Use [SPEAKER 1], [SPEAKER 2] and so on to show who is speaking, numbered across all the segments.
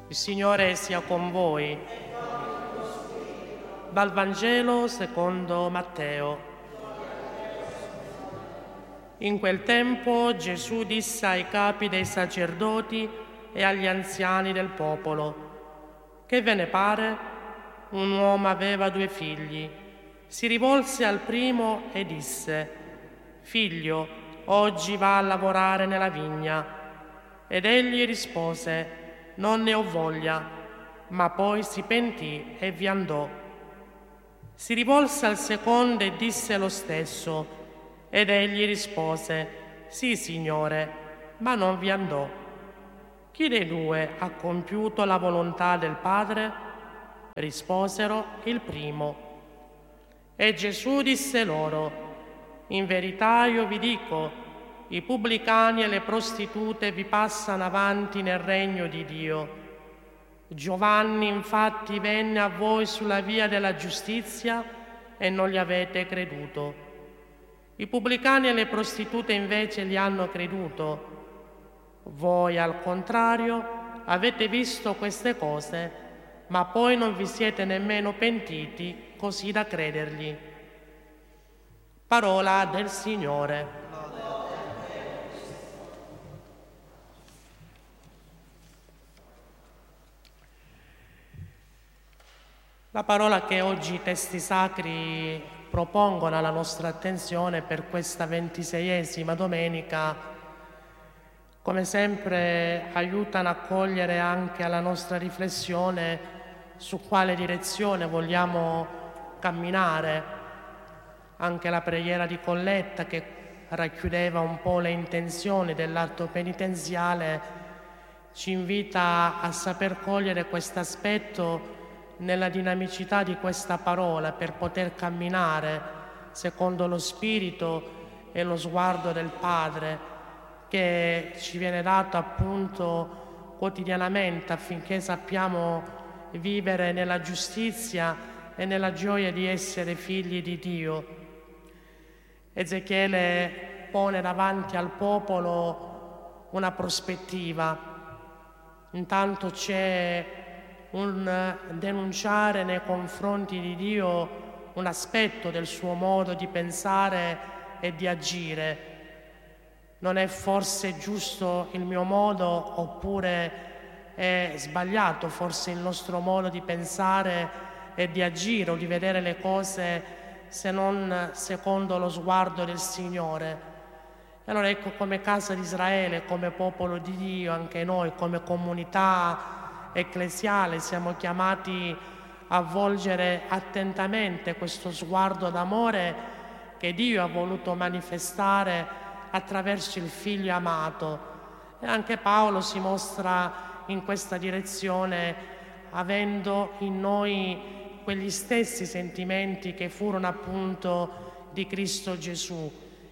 [SPEAKER 1] Il Signore sia con voi. Dal Vangelo secondo Matteo. In quel tempo Gesù disse ai capi dei sacerdoti e agli anziani del popolo: «Che ve ne pare? Un uomo aveva 2 figli. Si rivolse al primo e disse: Figlio, oggi va a lavorare nella vigna. Ed egli rispose: Non ne ho voglia. Ma poi si pentì e vi andò. Si rivolse al secondo e disse lo stesso. Ed egli rispose: Sì, Signore, ma non vi andò. Chi dei 2 ha compiuto la volontà del Padre? Risposero: il primo. E Gesù disse loro: In verità io vi dico, i pubblicani e le prostitute vi passano avanti nel regno di Dio. Giovanni infatti venne a voi sulla via della giustizia e non gli avete creduto. I pubblicani e le prostitute invece gli hanno creduto. Voi, al contrario, avete visto queste cose, ma poi non vi siete nemmeno pentiti così da credergli. Parola del Signore. La parola che oggi i testi sacri propongono alla nostra attenzione per questa 26esima domenica, come sempre, aiutano a cogliere anche alla nostra riflessione su quale direzione vogliamo camminare. Anche la preghiera di colletta, che racchiudeva un po' le intenzioni dell'atto penitenziale, ci invita a saper cogliere questo aspetto nella dinamicità di questa parola per poter camminare secondo lo spirito e lo sguardo del Padre che ci viene dato appunto quotidianamente affinché sappiamo vivere nella giustizia e nella gioia di essere figli di Dio. Ezechiele pone davanti al popolo una prospettiva. Intanto c'è un denunciare nei confronti di Dio un aspetto del suo modo di pensare e di agire. Non è forse giusto il mio modo, oppure è sbagliato forse il nostro modo di pensare e di agire o di vedere le cose se non secondo lo sguardo del Signore? E allora ecco, come casa di Israele, come popolo di Dio, anche noi come comunità ecclesiale siamo chiamati a volgere attentamente questo sguardo d'amore che Dio ha voluto manifestare attraverso il Figlio amato. E anche Paolo si mostra in questa direzione, avendo in noi quegli stessi sentimenti che furono appunto di Cristo Gesù,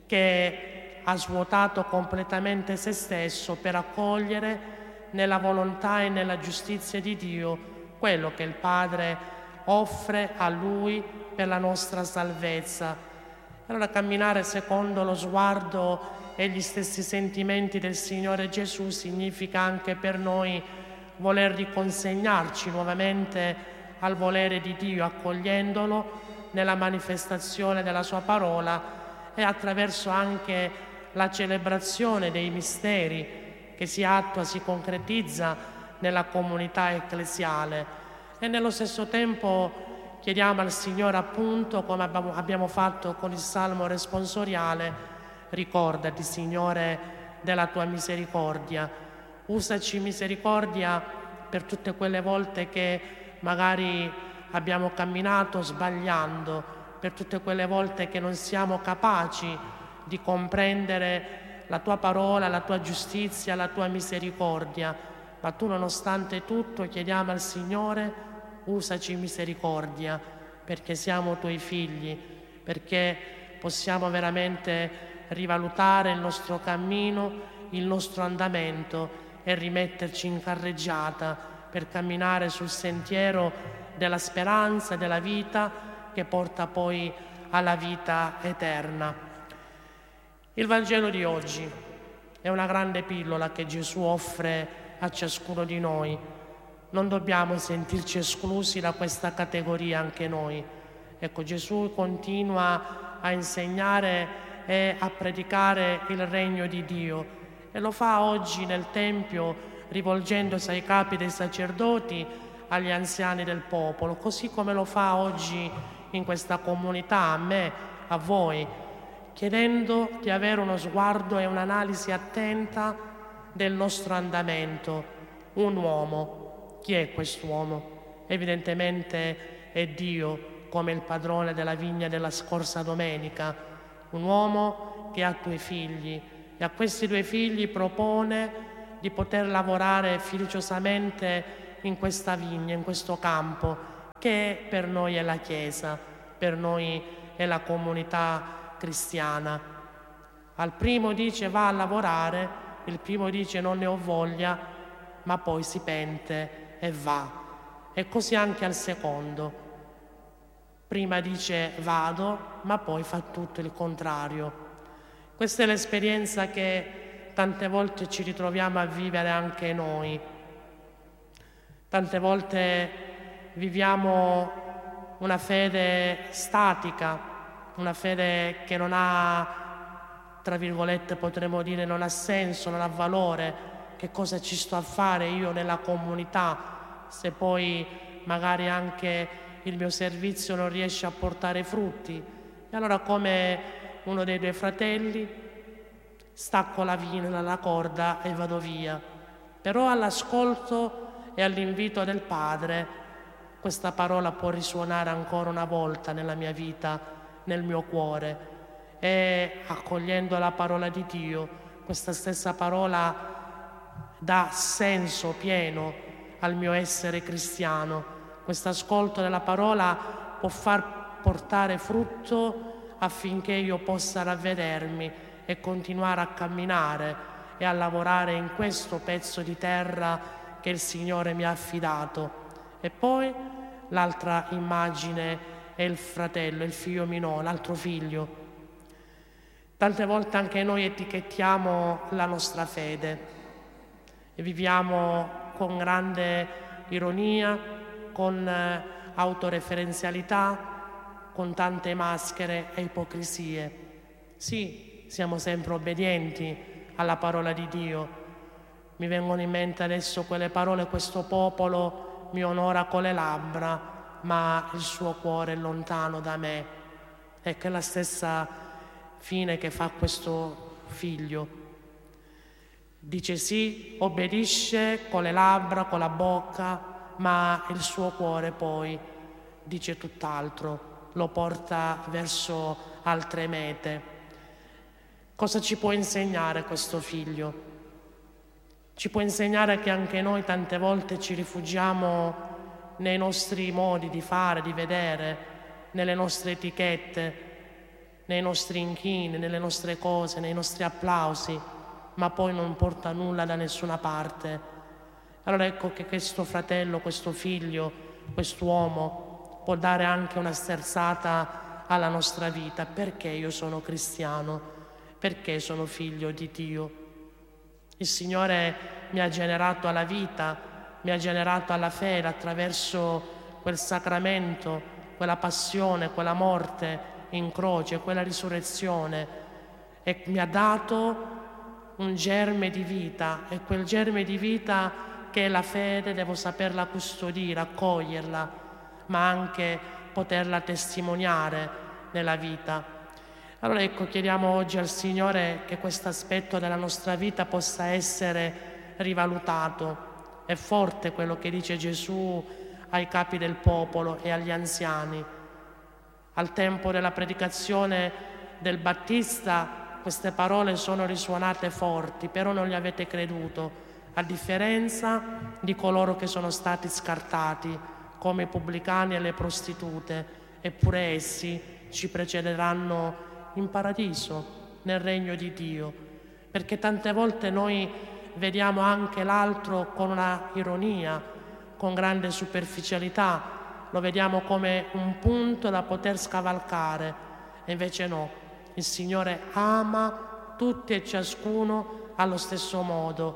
[SPEAKER 1] che ha svuotato completamente se stesso per accogliere nella volontà e nella giustizia di Dio quello che il Padre offre a Lui per la nostra salvezza. Allora camminare secondo lo sguardo e gli stessi sentimenti del Signore Gesù significa anche per noi voler riconsegnarci nuovamente al volere di Dio, accogliendolo nella manifestazione della Sua parola e attraverso anche la celebrazione dei misteri che si attua, si concretizza nella comunità ecclesiale. E nello stesso tempo chiediamo al Signore, appunto, come abbiamo fatto con il Salmo responsoriale: ricordati, Signore, della tua misericordia. Usaci misericordia per tutte quelle volte che magari abbiamo camminato sbagliando, per tutte quelle volte che non siamo capaci di comprendere la tua parola, la tua giustizia, la tua misericordia. Ma tu, nonostante tutto, chiediamo al Signore: usaci misericordia, perché siamo tuoi figli, perché possiamo veramente rivalutare il nostro cammino, il nostro andamento e rimetterci in carreggiata per camminare sul sentiero della speranza e della vita che porta poi alla vita eterna. Il Vangelo di oggi è una grande pillola che Gesù offre a ciascuno di noi, non dobbiamo sentirci esclusi da questa categoria anche noi. Ecco, Gesù continua a insegnare e a predicare il regno di Dio e lo fa oggi nel Tempio rivolgendosi ai capi dei sacerdoti, agli anziani del popolo, così come lo fa oggi in questa comunità, a me, a voi, chiedendo di avere uno sguardo e un'analisi attenta del nostro andamento. Un uomo, chi è quest'uomo? Evidentemente è Dio, come il padrone della vigna della scorsa domenica, un uomo che ha 2 figli e a questi 2 figli propone di poter lavorare filigiosamente in questa vigna, in questo campo, che per noi è la Chiesa, per noi è la comunità cristiana. Al primo dice va a lavorare, il primo dice non ne ho voglia, ma poi si pente e va. E così anche al secondo. Prima dice vado, ma poi fa tutto il contrario. Questa è l'esperienza che tante volte ci ritroviamo a vivere anche noi. Tante volte viviamo una fede statica, una fede che non ha, tra virgolette potremmo dire, non ha senso, non ha valore. Che cosa ci sto a fare io nella comunità se poi magari anche il mio servizio non riesce a portare frutti? E allora, come uno dei 2 fratelli, stacco la corda e vado via. Però all'ascolto e all'invito del Padre questa parola può risuonare ancora una volta nella mia vita, nel mio cuore, e accogliendo la parola di Dio, questa stessa parola dà senso pieno al mio essere cristiano. Questo ascolto della parola può far portare frutto affinché io possa ravvedermi e continuare a camminare e a lavorare in questo pezzo di terra che il Signore mi ha affidato. E poi l'altra immagine è il fratello, il figlio minore, l'altro figlio. Tante volte anche noi etichettiamo la nostra fede e viviamo con grande ironia, con autoreferenzialità, con tante maschere e ipocrisie. Sì, siamo sempre obbedienti alla parola di Dio. Mi vengono in mente adesso quelle parole: questo popolo mi onora con le labbra, ma il suo cuore è lontano da me. Ecco, è la stessa fine che fa questo figlio. Dice sì, obbedisce con le labbra, con la bocca, ma il suo cuore poi dice tutt'altro, lo porta verso altre mete. Cosa ci può insegnare questo figlio? Ci può insegnare che anche noi tante volte ci rifugiamo nei nostri modi di fare, di vedere, nelle nostre etichette, nei nostri inchini, nelle nostre cose, nei nostri applausi, ma poi non porta nulla da nessuna parte. Allora ecco che questo fratello, questo figlio, quest'uomo può dare anche una sterzata alla nostra vita. Perché io sono cristiano? Perché sono figlio di Dio? Il Signore mi ha generato alla vita, mi ha generato alla fede attraverso quel sacramento, quella passione, quella morte in croce, quella risurrezione, e mi ha dato un germe di vita, e quel germe di vita che è la fede devo saperla custodire, accoglierla, ma anche poterla testimoniare nella vita. Allora ecco, chiediamo oggi al Signore che questo aspetto della nostra vita possa essere rivalutato. È forte quello che dice Gesù ai capi del popolo e agli anziani. Al tempo della predicazione del Battista queste parole sono risuonate forti, però non gli avete creduto, a differenza di coloro che sono stati scartati, come i pubblicani e le prostitute, eppure essi ci precederanno in paradiso, nel regno di Dio, perché tante volte noi vediamo anche l'altro con una ironia, con grande superficialità, lo vediamo come un punto da poter scavalcare, e invece no. Il Signore ama tutti e ciascuno allo stesso modo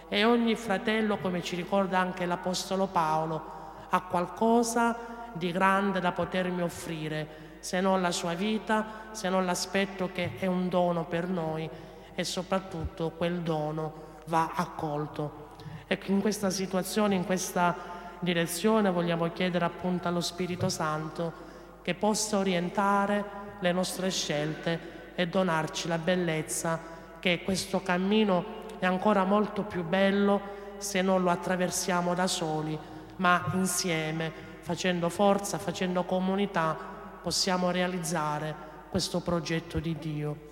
[SPEAKER 1] e ogni fratello, come ci ricorda anche l'Apostolo Paolo, ha qualcosa di grande da potermi offrire, se non la sua vita, se non l'aspetto che è un dono per noi, e soprattutto quel dono va accolto. Ecco, in questa situazione, in questa direzione vogliamo chiedere appunto allo Spirito Santo che possa orientare le nostre scelte e donarci la bellezza che questo cammino è ancora molto più bello se non lo attraversiamo da soli, ma insieme, facendo forza, facendo comunità, possiamo realizzare questo progetto di Dio.